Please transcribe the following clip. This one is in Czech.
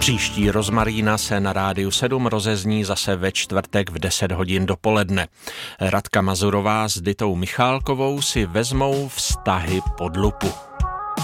Příští Rozmarína se na Rádiu 7 rozezní zase ve čtvrtek v 10 hodin dopoledne. Radka Mazurová s Ditou Michálkovou si vezmou vztahy pod lupu.